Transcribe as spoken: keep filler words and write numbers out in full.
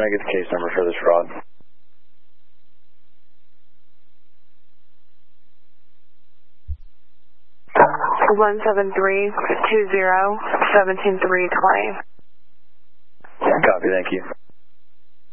I get the case number for this fraud? One seven three two zero seventeen three twenty. Copy, thank you.